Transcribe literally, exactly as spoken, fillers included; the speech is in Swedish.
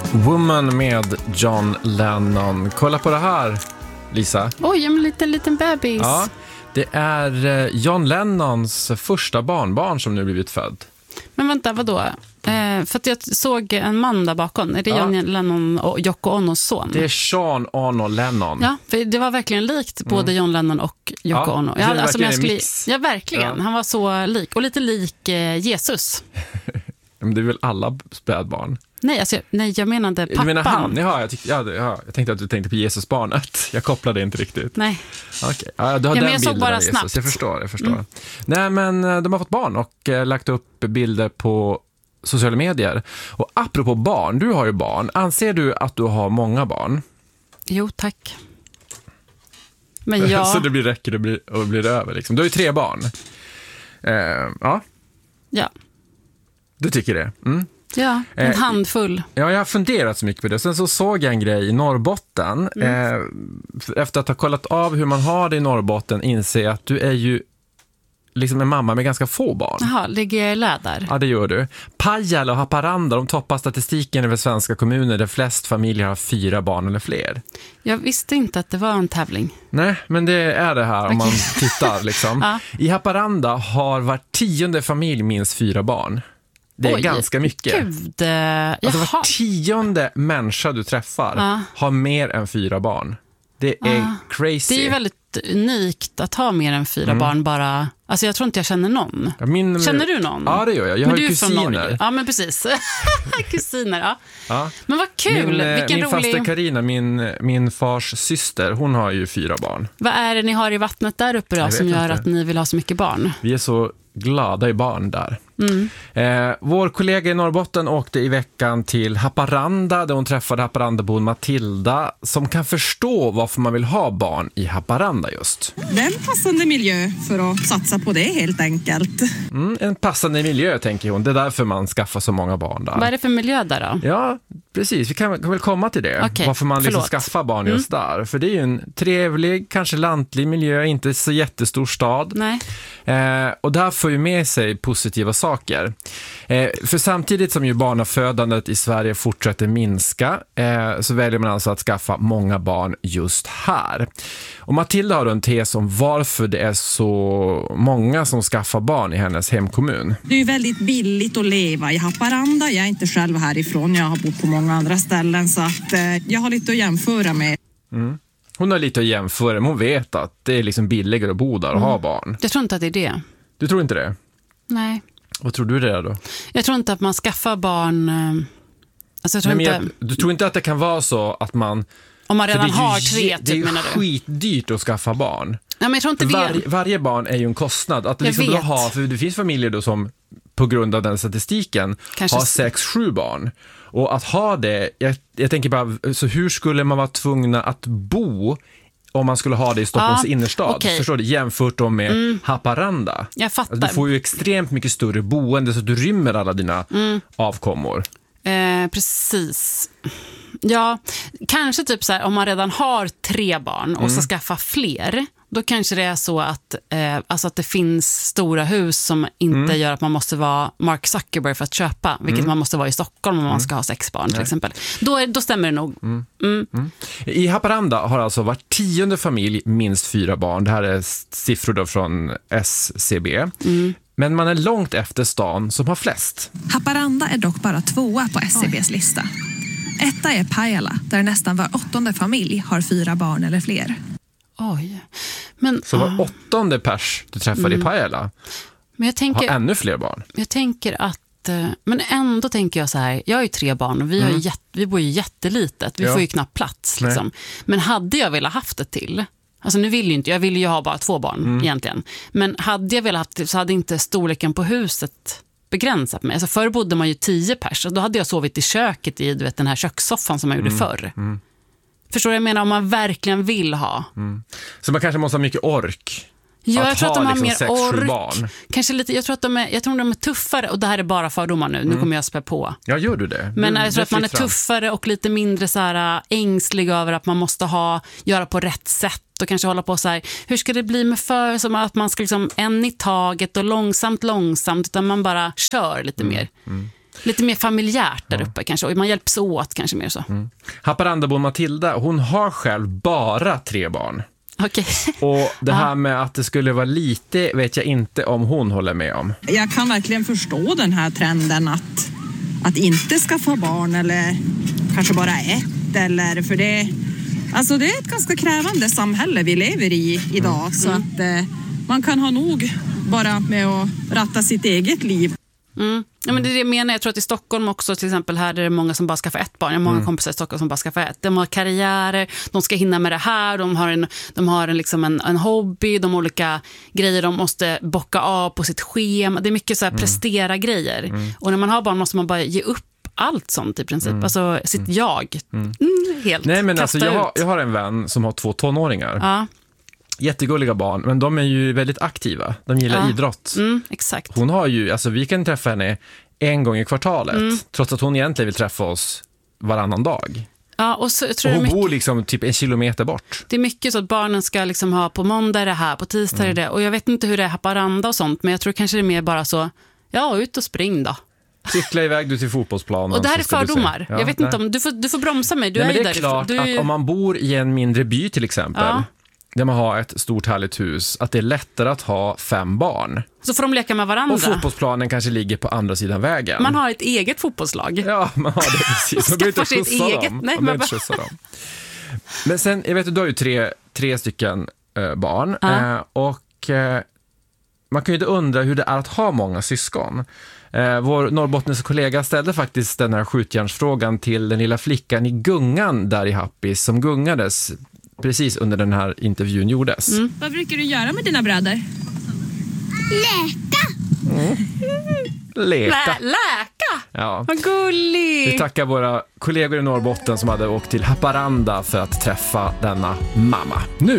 Woman med John Lennon. Kolla på det här, Lisa. Oj, en liten, liten bebis. Ja, det är John Lennons första barnbarn som nu blivit född. Men vänta, vadå? Eh, för att jag såg en man där bakom. Är det ja. John Lennon och Yoko Onos son? Det är Sean Ono Lennon. Ja, för det var verkligen likt både John Lennon och Yoko ja, Ono. Det är ja, alltså, verkligen jag skulle, en mix. Ja, verkligen. Ja. Han var så lik. Och lite lik eh, Jesus. Men det är väl alla spädbarn? Nej, alltså, nej, jag menade pappan. Du menar han? Ja, jag, tyck, ja, ja, jag tänkte att du tänkte på Jesusbarnet. Jag kopplade inte riktigt. Nej. Okay. Ja, du har ja, den jag såg bara Jesus. Snabbt. Jag förstår, jag förstår. Mm. Nej, men de har fått barn och äh, lagt upp bilder på sociala medier. Och apropå barn, du har ju barn. Anser du att du har många barn? Jo, tack. Men jag... Så det blir räcker och blir, och blir över liksom. Du har ju tre barn. Uh, ja. Ja. Du tycker det? Mm. Ja, en eh, handfull. Ja, jag har funderat så mycket på det. Sen så såg jag en grej i Norrbotten. Mm. Eh, efter att ha kollat av hur man har det i Norrbotten inser jag att du är ju liksom en mamma med ganska få barn. Jaha, ligger jag i läder? Ja, det gör du. Pajala och Haparanda, de toppar statistiken över svenska kommuner där flest familjer har fyra barn eller fler. Jag visste inte att det var en tävling. Nej, men det är det här om man tittar liksom. Ja. I Haparanda har var tionde familj minst fyra barn. Det är Oj, ganska mycket. Gud, alltså var tionde människa du träffar ja. har mer än fyra barn. Det är ja. crazy. Det är väldigt unikt att ha mer än fyra mm. barn bara. Alltså jag tror inte jag känner någon. Ja, min, känner du någon? Ja, det gör jag. Jag men har du är kusiner. Från Norge. Ja, men precis. kusiner, ja. ja. Men vad kul. Min, Vilken min rolig... faster Carina, min, min fars syster, hon har ju fyra barn. Vad är det ni har i vattnet där uppe då som gör inte. Att ni vill ha så mycket barn? Vi är så glada i barn där. Mm. Eh, vår kollega i Norrbotten åkte i veckan till Haparanda där hon träffade Haparandabon Matilda som kan förstå varför man vill ha barn i Haparanda just. Det är en passande miljö för att satsa på det helt enkelt. Mm, en passande miljö tänker hon. Det är därför man skaffar så många barn där. Vad är det för miljö där då? Ja, precis. Vi kan, kan väl komma till det. Okay, varför man liksom förlåt. skaffar barn just mm. där. För det är ju en trevlig, kanske lantlig miljö, inte så jättestor stad. Nej. Eh, och där får ju med sig positiva saker. Eh, för samtidigt som ju barnafödandet i Sverige fortsätter minska eh, så väljer man alltså att skaffa många barn just här. Och Matilda har en tes om varför det är så många som skaffar barn i hennes hemkommun. Det är ju väldigt billigt att leva i Haparanda. Jag är inte själv härifrån, jag har bott på många andra ställen så att eh, jag har lite att jämföra med. Mm. Hon har lite att jämföra, men hon vet att det är liksom billigare att bo där och mm. ha barn. Jag tror inte att det är det. Du tror inte det? Nej. Vad tror du det är då? Jag tror inte att man skaffar barn... Alltså jag tror Nej, inte... jag, du tror inte att det kan vara så att man... Om man redan har tre, typ, det är ju menar du? skitdyrt att skaffa barn. Ja, men jag tror inte Var, det... Varje barn är ju en kostnad. Att liksom då ha, för det finns familjer då som på grund av den statistiken Kanske... har sex, sju barn. Och att ha det, jag, jag tänker bara, så hur skulle man vara tvungna att bo om man skulle ha det i Stockholms ja, innerstad? Okay. Förstår du? Jämfört då med mm. Haparanda. Jag fattar. Alltså, du får ju extremt mycket större boende så att du rymmer alla dina mm. avkommor. Eh, precis. Ja, kanske typ så här, om man redan har tre barn och mm. ska skaffa fler, då kanske det är så att, eh, alltså att det finns stora hus som inte mm. gör att man måste vara Mark Zuckerberg för att köpa, vilket mm. man måste vara i Stockholm om man mm. ska ha sex barn till Nej. exempel. Då, är, då stämmer det nog. Mm. Mm. Mm. I Haparanda har alltså var tionde familj minst fyra barn. Det här är siffror då från S C B. Mm. Men man är långt efter stan som har flest. Haparanda är dock bara tvåa på S C B:s lista. Etta är Pajala, där nästan var åttonde familj har fyra barn eller fler. Oj. Men, så var åttonde pers du träffade mm. i Pajala men jag tänker, har ännu fler barn. Jag tänker att, men ändå tänker jag så här, jag har ju tre barn och vi, mm. har jätt, vi bor ju jättelitet, vi ja. får ju knappt plats liksom. Men hade jag velat haft ett till, alltså nu vill ju inte, jag vill ju ha bara två barn mm. egentligen, men hade jag velat haft det så hade inte storleken på huset begränsat mig. Alltså förr bodde man ju tio pers och då hade jag sovit i köket i du vet, den här kökssoffan som man gjorde mm. förr. Mm. Förstår du, jag menar om man verkligen vill ha. Mm. Så man kanske måste ha mycket ork. Ja, att jag tror ha, att de har liksom mer sex, ork. Barn. Kanske lite, jag tror att de är, jag tror de är tuffare, och det här är bara fördomar nu, mm. nu kommer jag spä på. Ja, gör du det? Men du, jag tror att man är tuffare och lite mindre så här ängslig över att man måste ha, göra på rätt sätt och kanske hålla på så här, hur ska det bli med för, som att man ska liksom en i taget och långsamt, långsamt, utan man bara kör lite mm. mer. Mm. Lite mer familjärt där uppe kanske. Och man hjälps åt kanske mer så. Mm. Haparandabon Matilda, hon har själv bara tre barn. Okay. Och det här med att det skulle vara lite vet jag inte om hon håller med om. Jag kan verkligen förstå den här trenden att, att inte skaffa barn eller kanske bara ett. Eller, för det, alltså det är ett ganska krävande samhälle vi lever i idag. Mm. Så att eh, man kan ha nog bara med att ratta sitt eget liv. Mm. Ja, men det är det jag menar. Jag tror att i Stockholm också till exempel här är det många som bara skaffar ett barn. Jag har många mm. kompisar i Stockholm som bara skaffar ett. De har karriärer, de ska hinna med det här. De har en, de har en, liksom en, en hobby, de har olika grejer de måste bocka av på sitt schema. Det är mycket så här mm. prestera grejer. Mm. Och när man har barn måste man bara ge upp allt sånt i princip. Mm. Alltså sitt mm. jag. Mm. Mm, helt. Nej, men alltså, jag, har, jag har en vän som har två tonåringar. Ja. Jättegulliga barn, men de är ju väldigt aktiva. De gillar ja. idrott. Mm, exakt. Hon har ju, alltså vi kan träffa henne en gång i kvartalet. Mm. Trots att hon egentligen vill träffa oss varannan dag. Ja, och så, jag tror och hon mycket, bor liksom typ en kilometer bort. Det är mycket så att barnen ska liksom ha på måndag det här, på tisdag mm. är det. Och jag vet inte hur det är Haparanda och sånt, men jag tror kanske det är mer bara så, ja, ut och spring då. Cykla iväg du till fotbollsplanen. Och det här är fördomar. Ja, jag vet inte om, du får, du får bromsa mig, du Nej, är men ju det är klart du är ju... att om man bor i en mindre by till exempel, ja. där man har ett stort härligt hus, att det är lättare att ha fem barn. Så får de leka med varandra. Och fotbollsplanen kanske ligger på andra sidan vägen. Man har ett eget fotbollslag. Ja, man har det precis. Man behöver inte skjutsa eget. dem. Nej, man behöver inte skjutsa dem. Men sen, jag vet att du har ju tre, tre stycken äh, barn. Ja. Äh, och äh, man kan ju inte undra hur det är att ha många syskon. Eh, vår norrbottniska kollega ställde faktiskt den här skjutjärnsfrågan till den lilla flickan i gungan där i Happis som gungades precis under den här intervjun gjordes. Mm. Vad brukar du göra med dina bröder? Läka! Mm. Leka. Lä- läka! Ja. Vad gulligt! Vi tackar våra kollegor i Norrbotten som hade åkt till Haparanda för att träffa denna mamma. Nu